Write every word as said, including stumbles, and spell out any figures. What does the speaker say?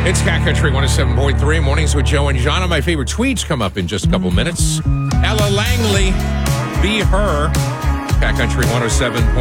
It's Cat Country one oh seven point three. Mornings with Joe and Jana. My favorite tweets come up in just a couple minutes. Ella Langley, be her. Cat Country one oh seven point three.